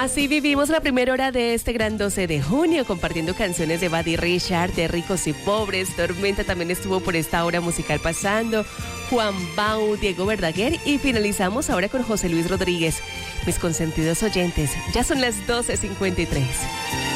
Así vivimos la primera hora de este gran 12 de junio, compartiendo canciones de Buddy Richard, de Ricos y Pobres. Tormenta también estuvo por esta hora musical pasando, Juan Bau, Diego Verdaguer, y finalizamos ahora con José Luis Rodríguez. Mis consentidos oyentes, ya son las 12:53.